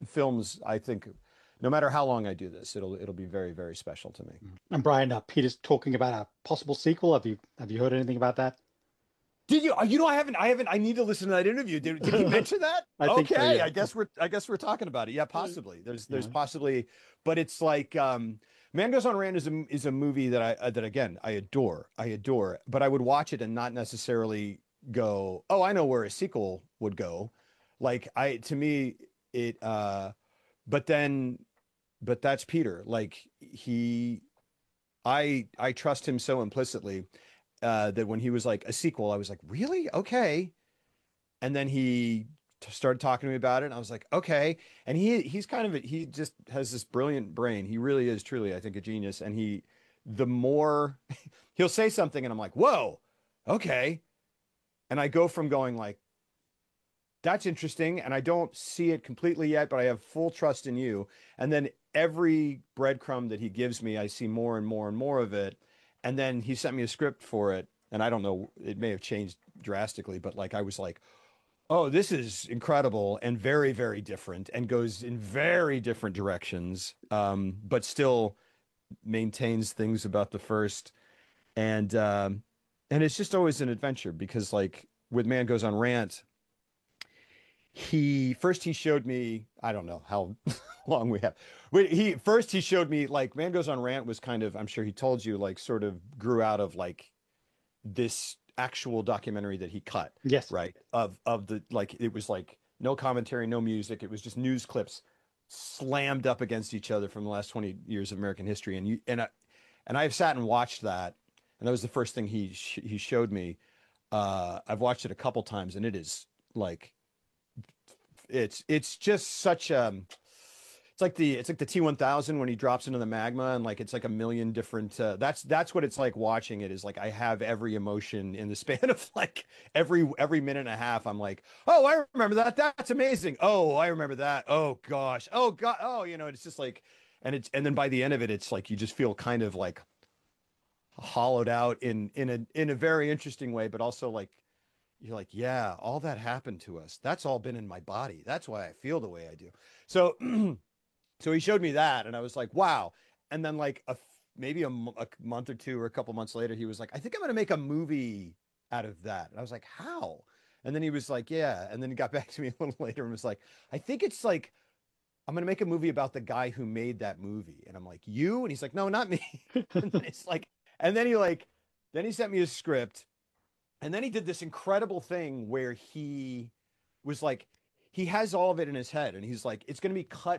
films, I think, no matter how long I do this, it'll be very, very special to me. And Brian, Peter's talking about a possible sequel. Have you heard anything about that? Did you? You know, I haven't. I need to listen to that interview. Did he mention that? I think so, Okay, yeah. I guess we're talking about it. Yeah, Uh, possibly. There's Yeah. possibly, but it's like Man Goes on Rand is a movie that that again I adore. I adore, but I would watch it and not necessarily go, oh, I know where a sequel would go. Like I to me it but then but that's Peter. Like I trust him so implicitly that when he was like a sequel, I was like, really? Okay. And then he started talking to me about it, and I was like, okay. And he's kind of he just has this brilliant brain. He really is truly, I think, a genius. And the more he'll say something, and I'm like, whoa, okay. And I go from going like, that's interesting, and I don't see it completely yet, but I have full trust in you. And then every breadcrumb that he gives me, I see more and more and more of it. And then he sent me a script for it, and I don't know, it may have changed drastically, but like I was like, oh, this is incredible and very, very different and goes in very different directions, but still maintains things about the first. And it's just always an adventure because like with Man Goes on Rant, he showed me, I don't know how long we have. He showed me like Man Goes on Rant was kind of, I'm sure he told you, like sort of grew out of like this actual documentary that he cut, Yes. right? Of the like it was like no commentary, no music. It was just news clips slammed up against each other from the last 20 years of American history. And I've sat and watched that, and that was the first thing he showed me. I've watched it a couple times, and it is like it's just such it's like the T-1000 when he drops into the magma and like it's like a million different that's what it's like watching it is like I have every emotion in the span of like every minute and a half. I'm like, "Oh, I remember that. That's amazing. Oh, I remember that. Oh gosh. Oh God. Oh, it's just like and then by the end of it it's like you just feel kind of like hollowed out in a very interesting way, but also like you're like, yeah, all that happened to us. That's all been in my body. That's why I feel the way I do. So so he showed me that, and I was like, wow. And then like maybe a month or two or a couple months later, he was like, I think I'm going to make a movie out of that. And I was like, how? And then he was like, yeah. And then he got back to me a little later and was like, I think it's like I'm going to make a movie about the guy who made that movie. And I'm like, you? And he's like, no, not me. And then it's like, and then he sent me a script, and then he did this incredible thing where he was like, he has all of it in his head, and he's like, it's going to be cut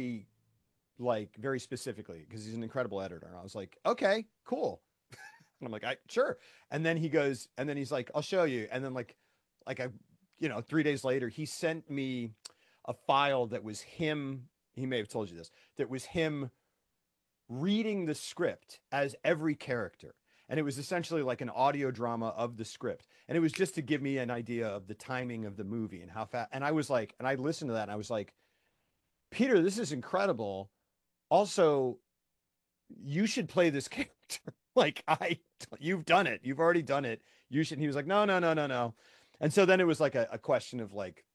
very specifically because he's an incredible editor. And I was like, okay, cool. And I'm like, I sure. And then he goes, and then he's like, I'll show you. And then like I, 3 days later, he sent me a file that was him. He may have told you this, that was him reading the script as every character. And it was essentially like an audio drama of the script. And it was just to give me an idea of the timing of the movie and how fast. And I was like, and I listened to that and I was like, Peter, this is incredible. Also, you should play this character. You've done it. You've already done it. You should. And he was like, no, no, no, no, no. And so then it was like a question of like,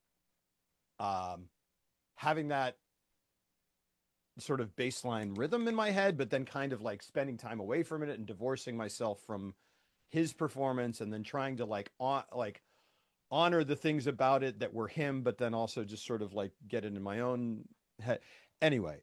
um, having that sort of baseline rhythm in my head, but then kind of like spending time away from it and divorcing myself from his performance and then trying to like honor the things about it that were him, but then also just sort of like get it in my own head. Anyway,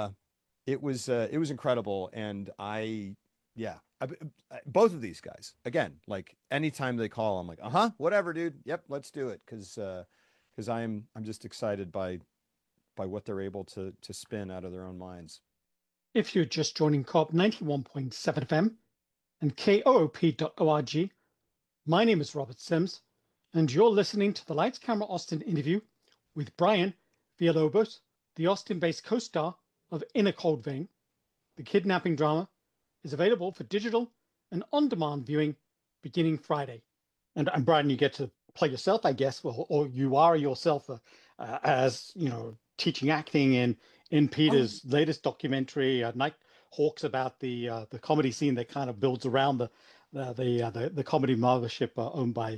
it was incredible, and yeah, both of these guys again. Like anytime they call, I'm like, whatever, dude. Yep, let's do it, because I'm just excited by what they're able to spin out of their own minds. If you're just joining COP 91.7 FM and koop.org, my name is Robert Sims, and you're listening to the Lights Camera Austin interview with Brian Villalobos, the Austin-based co-star of In a Cold Vein. The kidnapping drama is available for digital and on-demand viewing beginning Friday. And Brian, you get to play yourself, I guess, or you are yourself as teaching acting in Oh, Peter's latest documentary, Night Hawks, about the comedy scene that kind of builds around the comedy mothership owned by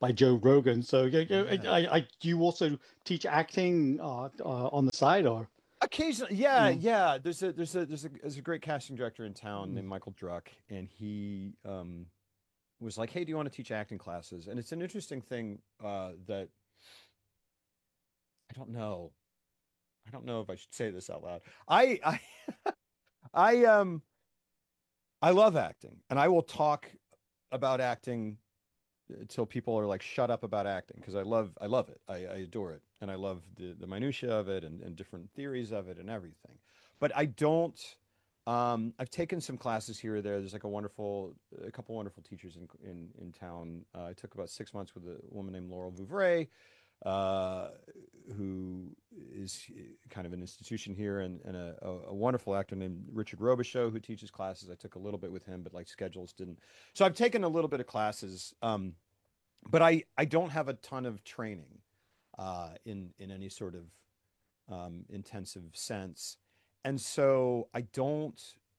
by Joe Rogan. So Yeah. do you also teach acting on the side, or Occasionally, you yeah, know? yeah. There's a great casting director in town named Michael Druck, and he was like, "Hey, do you want to teach acting classes?" And it's an interesting thing that I don't know. I don't know if I should say this out loud. I I I love acting, and I will talk about acting until people are like, "Shut up about acting," because I love it. I adore it, and I love the minutia of it and different theories of it and everything. But I don't. I've taken some classes here or there. There's like a couple wonderful teachers in town. I took about 6 months with a woman named Laurel Vouvray, uh, who is kind of an institution here, and a wonderful actor named Richard Robichaux who teaches classes. I took a little bit with him, but like schedules didn't. So I've taken a little bit of classes, but I don't have a ton of training in any sort of intensive sense, and so I don't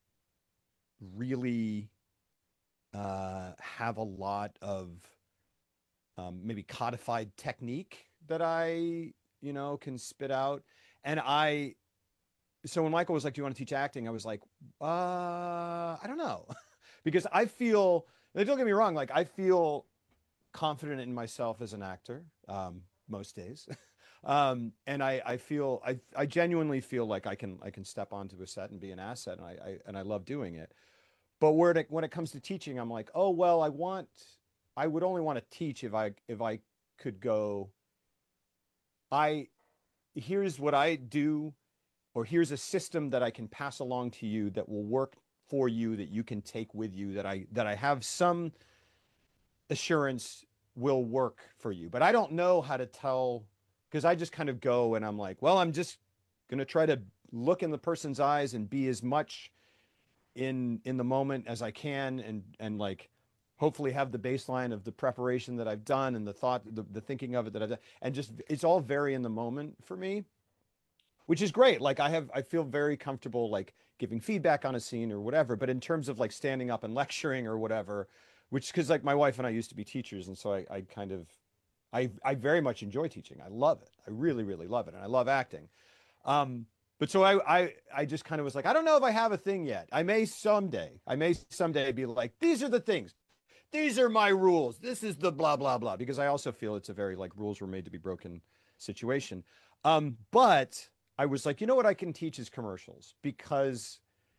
really have a lot of maybe codified technique that can spit out. And so when Michael was like, "Do you want to teach acting?" I was like, I don't know," because I feel. Don't get me wrong, like I feel confident in myself as an actor most days. And I genuinely feel like I can step onto a set and be an asset, and I love doing it. But when it comes to teaching, I'm like, oh well, I would only want to teach if I could go, I here's what I do, or here's a system that I can pass along to you that will work for you, that you can take with you, that I have some assurance will work for you. But I don't know how to tell, because I just kind of go and I'm like, well, I'm just going to try to look in the person's eyes and be as much in the moment as I can, and like hopefully have the baseline of the preparation that I've done and the thought, the thinking of it that I've done, and just it's all very in the moment for me, which is great. Like I feel very comfortable like giving feedback on a scene or whatever. But in terms of like standing up and lecturing or whatever, which because like my wife and I used to be teachers, and so I kind of I very much enjoy teaching. I love it. I really, really love it. And I love acting. But so I just kind of was like, I don't know if I have a thing yet. I may someday. I may someday be like, these are the things. These are my rules. This is the blah blah blah. Because I also feel it's a very like rules were made to be broken situation. But I was like, you know what I can teach is commercials, because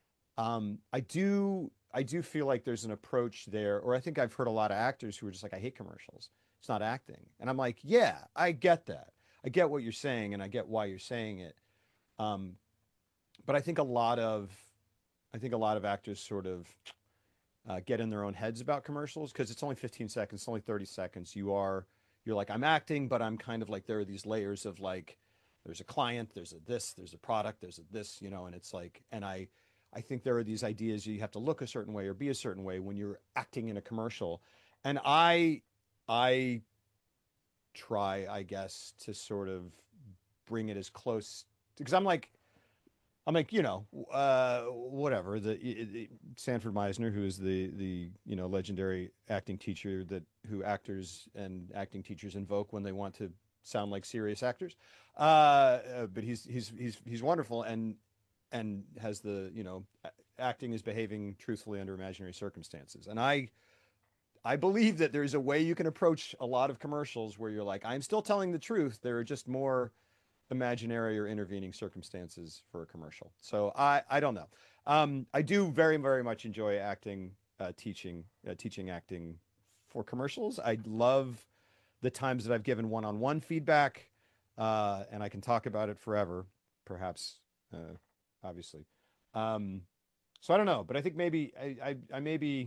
I do feel like there's an approach there, or I think I've heard a lot of actors who are just like, I hate commercials. It's not acting. And I'm like, yeah, I get that. I get what you're saying, and I get why you're saying it. Um, but I think a lot of actors sort of get in their own heads about commercials, because it's only 15 seconds, it's only 30 seconds. You're like, I'm acting, but I'm kind of like, there are these layers of like, there's a client, there's a this, there's a product, there's a this, and it's like, and I think there are these ideas you have to look a certain way or be a certain way when you're acting in a commercial. And I try, I guess, to sort of bring it as close, because I'm like, whatever. Sanford Meisner, who is the legendary acting teacher who actors and acting teachers invoke when they want to sound like serious actors. But he's wonderful, and has acting is behaving truthfully under imaginary circumstances. And I believe that there's a way you can approach a lot of commercials where you're like, I'm still telling the truth. There are just more imaginary or intervening circumstances for a commercial. So I don't know. I do very, very much enjoy acting, teaching acting for commercials. I love the times that I've given one-on-one feedback, and I can talk about it forever, perhaps, obviously. Um, so I don't know, but I think maybe I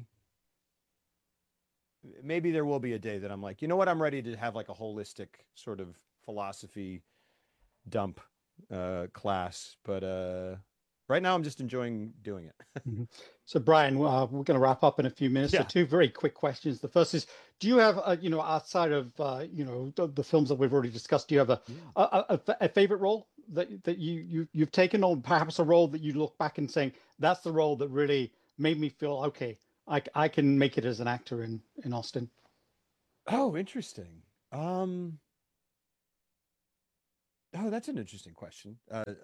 maybe there will be a day that I'm like, you know what, I'm ready to have like a holistic sort of philosophy dump class, but right now I'm just enjoying doing it. Mhm. So, Brian, we're going to wrap up in a few minutes. So, Yeah. two very quick questions. The first is, do you have, outside of, the films that we've already discussed, do you have Yeah. a favorite role that you've taken, or perhaps a role that you look back and saying, that's the role that really made me feel, okay, I can make it as an actor in Austin? Oh, interesting. Um, oh, that's an interesting question.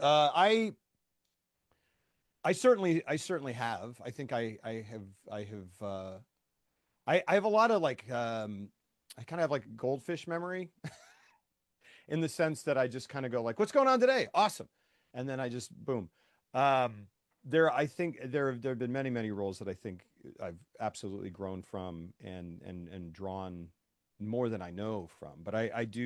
I certainly have. I think I have a lot of like I kind of have like goldfish memory in the sense that I just kind of go like, what's going on today? Awesome. And then I just boom. Um, I think there have been many roles that I think I've absolutely grown from and drawn more than I know from. But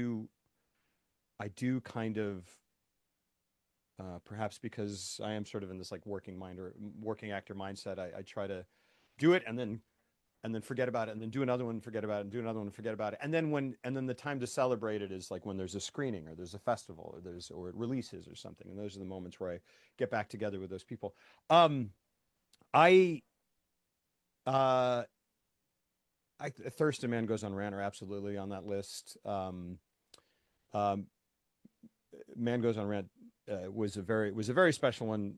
I do kind of perhaps because I am sort of in this like working mind or working actor mindset, I try to do it and then forget about it and then do another one, forget about it, and do another one, forget about it. And then the time to celebrate it is like when there's a screening or there's a festival or it releases or something. And those are the moments where I get back together with those people. Um, I uh Thurston Man Goes on Rant are absolutely on that list. Um, Man Goes on Rant was a very special one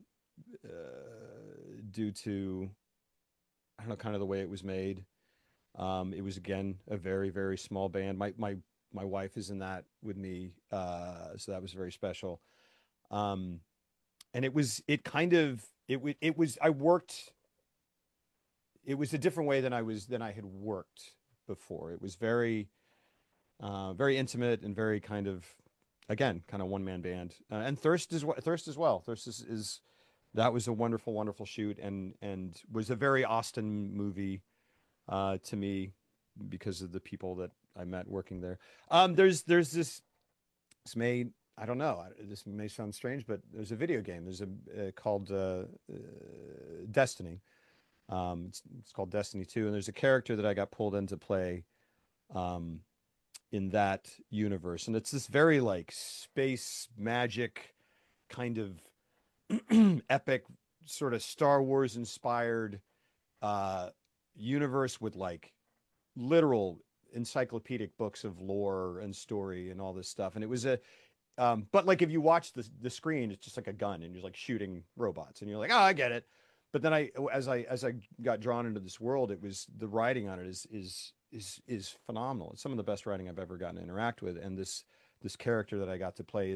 due to I don't know kind of the way it was made. It was again a very small band. My wife is in that with me, so that was very special. Um, and it kind of it was I worked. It was a different way than I had worked before. It was very intimate and very kind of again kind of one man band. And Thirst as well. Is that was a wonderful shoot and was a very Austin movie to me because of the people that I met working there. There's this made I don't know. This may sound strange, but there's a video game. There's a called Destiny. It's called Destiny 2, and there's a character that I got pulled in to play um, in that universe, and it's this very like space magic kind of epic sort of Star Wars inspired uh, universe with like literal encyclopedic books of lore and story and all this stuff. And it was a, but like if you watch the screen, it's just like a gun and you're like shooting robots and you're like, oh, I get it. But then as I got drawn into this world, it was the writing on it is phenomenal. It's some of the best writing I've ever gotten to interact with. And this character that I got to play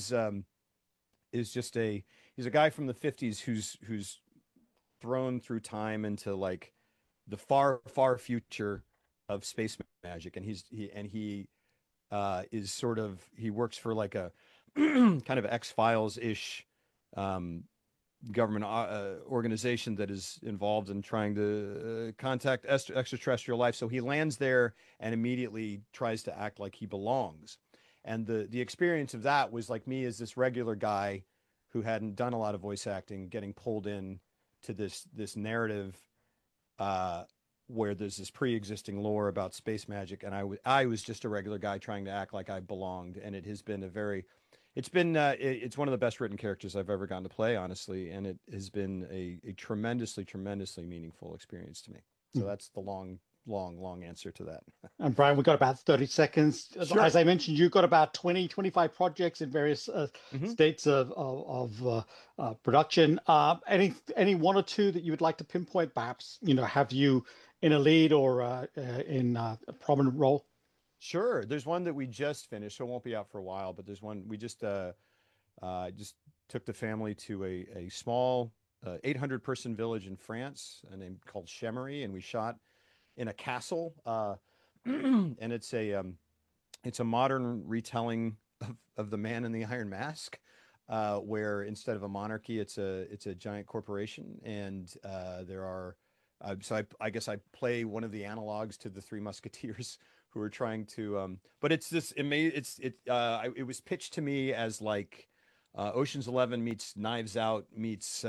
is just he's a guy from the 50s who's thrown through time into like the far future of space magic, and he is sort of he works for like a kind of X Files ish um, government organization that is involved in trying to contact extraterrestrial life. So he lands there and immediately tries to act like he belongs. And the experience of that was like me as this regular guy who hadn't done a lot of voice acting, getting pulled in to this narrative uh, where there's this pre-existing lore about space magic, and I was just a regular guy trying to act like I belonged, and it has been it's one of the best written characters I've ever gotten to play, honestly, and it has been a tremendously meaningful experience to me. So Mhm. that's the long answer to that. And Brian, we've got about 30 seconds. As Sure. I mentioned, you've got about 20, 25 projects in various Hmm. states of production. Any one or two that you would like to pinpoint, perhaps, have you in a lead or in a prominent role? Sure. There's one that we just finished, so it won't be out for a while, but there's one we just took the family to a small 800 person village in France named called Chemery, and we shot in a castle. And it's a modern retelling of the Man in the Iron Mask, where instead of a monarchy, it's a giant corporation, and there are. I guess I play one of the analogs to the Three Musketeers who are trying to. But it's this. It may. It was pitched to me as like Ocean's 11 meets Knives Out meets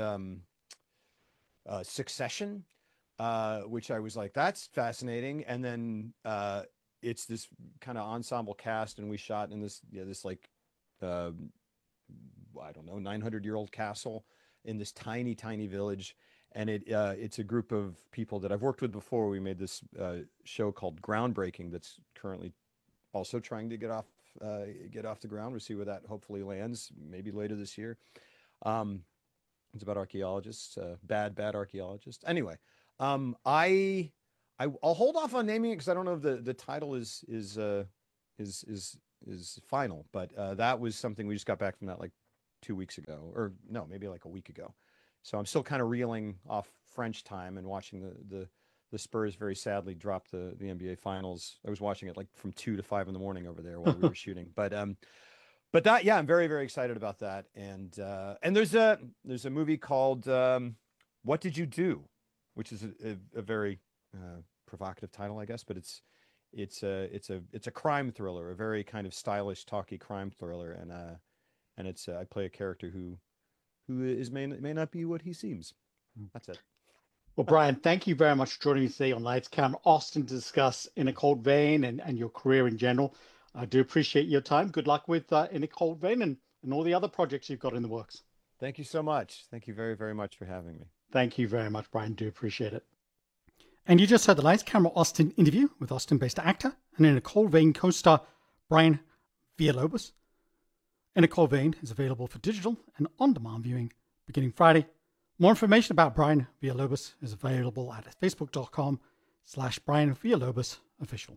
Succession, which I was like, that's fascinating. And then it's this kind of ensemble cast, and we shot in this this like uh, I don't know 900-year-old castle in this tiny village, and it's a group of people that I've worked with before. We made this show called Groundbreaking that's currently also trying to get off the ground. We'll see where that hopefully lands, maybe later this year. Um, it's about archaeologists, bad archaeologists. Anyway, um, I I'll hold off on naming it because I don't know if the title is final. But that was something we just got back from that like 2 weeks ago, or no, maybe like a week ago. So I'm still kind of reeling off French time and watching the Spurs very sadly drop the NBA Finals. I was watching it like from 2 to 5 in the morning over there while we were shooting. But that, yeah, I'm very, very excited about that. And there's a movie called What Did You Do, which is a very provocative title, I guess, but it's a crime thriller, a very kind of stylish, talky crime thriller, and it's I play a character who may not be what he seems. That's it. Well, Brian, thank you very much for joining me today on Lights Camera Austin to discuss In a Cold Vein and your career in general. I do appreciate your time. Good luck with In a Cold Vein and all the other projects you've got in the works. Thank you so much. Thank you very, very much for having me. Thank you very much, Brian. Do appreciate it. And you just heard the Lights Camera Austin interview with Austin-based actor and In a Cold Vein co-star Brian Villalobos. In a Cold Vein is available for digital and on-demand viewing beginning Friday. More information about Brian Villalobos is available at facebook.com/Brian Villalobos official.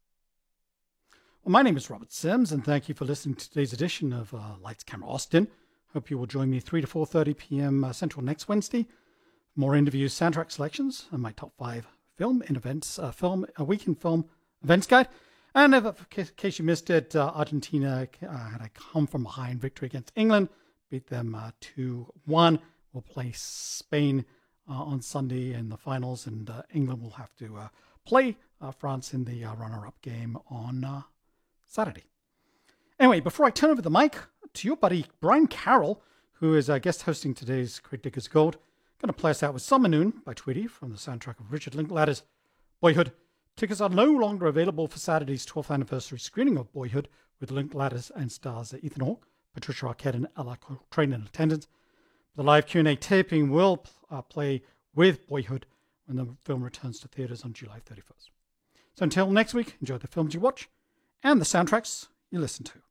Well, my name is Robert Sims, and thank you for listening to today's edition of Lights Camera Austin. Hope you will join me 3 to 4:30 p.m. Central next Wednesday. More interviews, soundtrack selections, and my top 5 film in events, a week in film events guide. And in case you missed it, Argentina had a come from behind victory against England, beat them 2-1. We'll play Spain on Sunday in the finals, and England will have to play France in the runner-up game on Saturday. Anyway, before I turn over the mic to your buddy Brian Carroll, who is guest hosting today's Great Diggers Gold, going to play us out with Summer Noon by Tweedy from the soundtrack of Richard Linklater's Boyhood. Tickets are no longer available for Saturday's 12th anniversary screening of Boyhood with Linklater and stars Ethan Hawke, Patricia Arquette, and Ella Coltrane in attendance. The live Q&A taping will play with Boyhood when the film returns to theaters on July 31st. So until next week, enjoy the films you watch and the soundtracks you listen to.